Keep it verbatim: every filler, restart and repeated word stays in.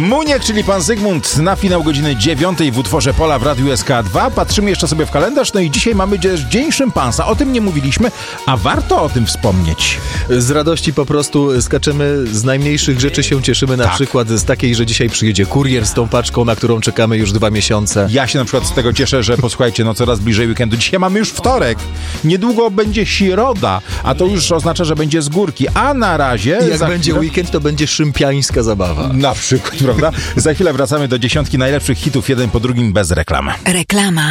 Muniek, czyli pan Zygmunt, na finał godziny dziewiątej w utworze Pola w Radiu S K dwa. Patrzymy jeszcze sobie w kalendarz, no i dzisiaj mamy Dzień Szympansa. O tym nie mówiliśmy, a warto o tym wspomnieć. Z radości po prostu skaczemy, z najmniejszych rzeczy się cieszymy, na tak. przykład z takiej, że dzisiaj przyjedzie kurier z tą paczką, na którą czekamy już dwa miesiące. Ja się na przykład z tego cieszę, że posłuchajcie, no coraz bliżej weekendu. Dzisiaj mamy już wtorek. Niedługo będzie środa, a to już oznacza, że będzie z górki. A na razie... I jak będzie chwilę... weekend, to będzie szympiańska zabawa. Na przykład, prawda? Za chwilę wracamy do dziesiątki najlepszych hitów, jeden po drugim, bez reklamy. Reklama.